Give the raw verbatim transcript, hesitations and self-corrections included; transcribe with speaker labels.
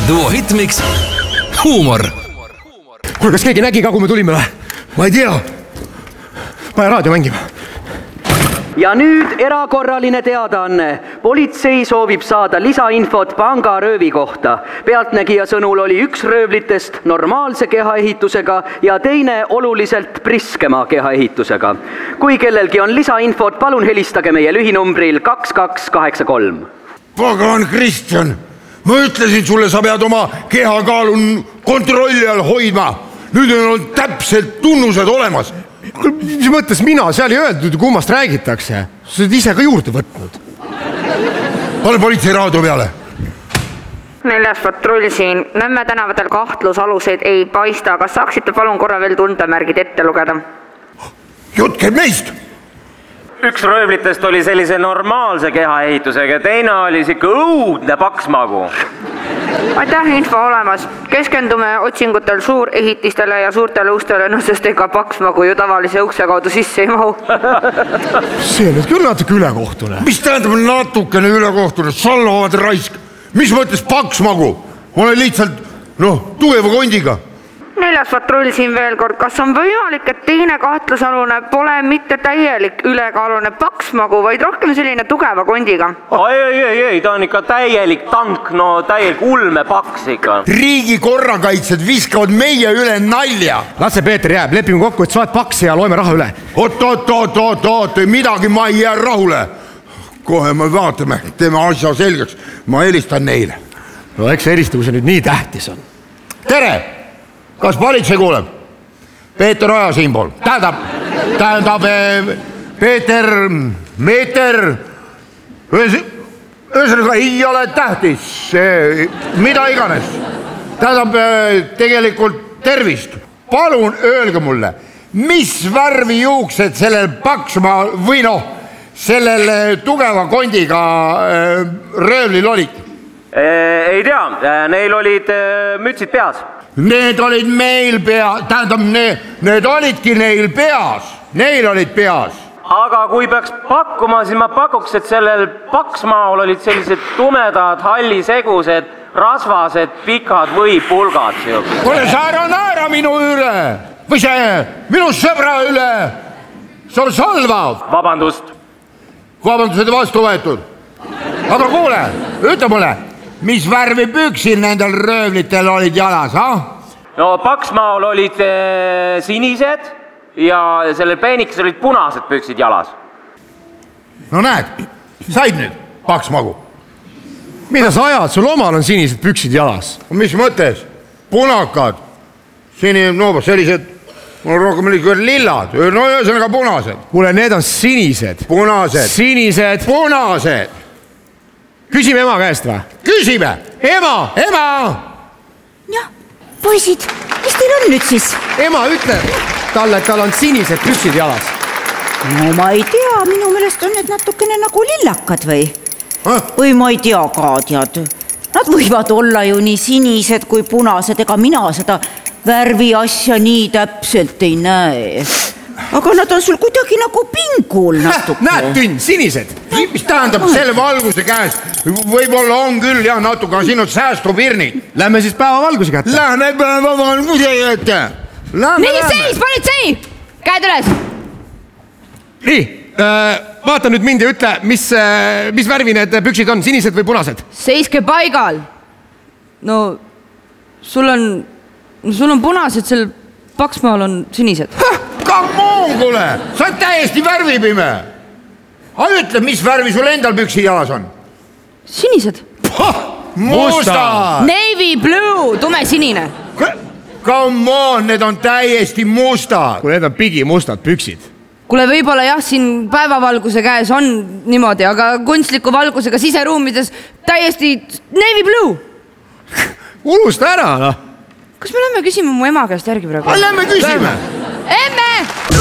Speaker 1: Duo Hitmix huumor.
Speaker 2: Kuule, kas keegi nägi ka, kui me tulime või?
Speaker 3: Ma ei tea.
Speaker 2: Paja raadio mängima.
Speaker 4: Ja nüüd erakorraline teadaanne. Politsei soovib saada lisainfot pangaröövi kohta. Pealtnägija sõnul oli üks röövlitest normaalse kehaehitusega ja teine oluliselt priskema kehaehitusega. Kui kellelgi on lisainfot, palun helistage meie lühinumbril kaks kaks kaheksa kolm.
Speaker 3: Pagan Kristjan, ma ütlesin sulle, sa pead oma kehakaalu kontrolli all hoidma. Nüüd on täpselt tunnused olemas.
Speaker 2: Mis mõttes mina? Seal ei öeldud, kummast räägitakse. Sa oled ise ka juurde võtnud.
Speaker 3: Pane politsei raadio peale.
Speaker 5: Neljas patrull siin. Nõmme tänavatel kahtlusaluseid ei paista. Kas saaksite palun korra veel tundemärgid ette lugeda?
Speaker 3: Jutt käib meist.
Speaker 6: Üks röövlitest oli sellise normaalse kehaehitusega, teine oli siuke õudne paksmagu.
Speaker 5: Aitäh, info olemas. Keskendume otsingutel suurehitistele ja suurtele ustele, no sest ega paksmagu ju tavalise ukse kaudu sisse ei mahu.
Speaker 2: See on nüüd küll natuke ülekohtune.
Speaker 3: Mis tähendab natukene ülekohtune? Salvavad raisk. Mis mõttes paksmagu? Ma olen lihtsalt, noh, tugeva kondiga.
Speaker 5: Neljas patrull siin veel kord. Kas on võimalik, et teine kahtlusalune pole mitte täielik ülekaalune paksmagu, vaid rohkem selline tugeva kondiga?
Speaker 6: Ei, ei, ei, ei, ta on ikka täielik tank, no täielik ulme paks ikka.
Speaker 3: Riigi korrakaitsjad viskavad meie üle nalja.
Speaker 2: Las see Peeter jääb, lepime kokku, et sa oled paks ja loeme raha üle.
Speaker 3: Oot, oot, oot, oot, oot, midagi ma ei jää rahule. Kohe me vaatame, teeme asja selgeks. Ma helistan neile.
Speaker 2: No eks see helistamise nüüd nii tähtis on.
Speaker 3: Tere! Kas politsei kuuleb? Peeter Oja siinpool. Tähendab, tähendab, Peeter, meeter, ühesõnaga ei ole tähtis, mida iganes. Tähendab, tegelikult tervist. Palun öelge mulle, mis värvi juuksed sellel paksma või noh, sellel tugeva kondiga röövlil olid?
Speaker 6: Ei tea, neil olid mütsid peas.
Speaker 3: Need olid meil peas, tähendab, need, need olidki neil peas, neil olid peas.
Speaker 6: Aga kui peaks pakkuma, siis ma pakuks, et sellel paksmaol olid sellised tumedad, hallisegused, rasvased, pikad või pulgad.
Speaker 3: Kuule, sa ära naera minu üle või see minu sõbra üle. See on salvav.
Speaker 6: Vabandust.
Speaker 3: Vabandused vastu võetud. Aga kuule, ütle mulle, mis värvi püksil nendel röövlitel olid jalas, ha?
Speaker 6: No paksmaol olid äh, sinised ja sellel peenikes olid punased püksid jalas.
Speaker 3: No näed, said nüüd paksmagu.
Speaker 2: Mida sa ajad? Sul omal on sinised püksid jalas.
Speaker 3: Mis mõttes? Punakad. Sini, no sellised, no rohkem lillad, no ühesõnaga punased.
Speaker 2: Kuule, need on sinised.
Speaker 3: Punased.
Speaker 2: Sinised.
Speaker 3: Punased.
Speaker 2: Küsime ema käest või?
Speaker 3: Küsime!
Speaker 2: Ema!
Speaker 3: Ema!
Speaker 7: Jah, poisid, mis teil on nüüd siis?
Speaker 2: Ema ütleb talle, et tal on sinised püksid jalas.
Speaker 7: No ma ei tea, minu meelest on need natukene nagu lillakad või?
Speaker 3: Ha?
Speaker 7: Või ma ei tea ka, tead. Nad võivad olla ju nii sinised kui punased, ega mina seda värvi asja nii täpselt ei näe. Aga nad on sul kuidagi nagu pingul natuke.
Speaker 2: Näed, tünn, sinised.
Speaker 3: Mis tähendab selle valguse käes? Võib-olla on küll, jah, natuke, siin on säästupirnid.
Speaker 2: Lähme siis päevavalguse kätte.
Speaker 3: Lähme päevavalguse kätte.
Speaker 8: Nii, seis, politsei! Käed üles!
Speaker 2: Nii, äh, vaata nüüd mind ja ütle, mis, äh, mis värvi need püksid on, sinised või punased?
Speaker 8: Seiske paigal! No, sul on, no, sul on punased, seal paksmaal on sinised.
Speaker 3: Come on, kuule! Sa oled täiesti värvipime! A ütle, mis värvi sul endal püksid jalas on?
Speaker 8: Sinised.
Speaker 3: Mustad!
Speaker 8: Navy blue, tume sinine.
Speaker 3: Come on, need on täiesti mustad.
Speaker 2: Kuule, need on pigi mustad püksid.
Speaker 8: Kuule, võib-olla jah, siin päevavalguse käes on niimoodi, aga kunstliku valgusega siseruumides täiesti navy blue.
Speaker 2: Unusta ära, noh.
Speaker 8: Kas me lähme küsime mu ema käest järgi praegu?
Speaker 3: Lähme küsime!
Speaker 8: Emme!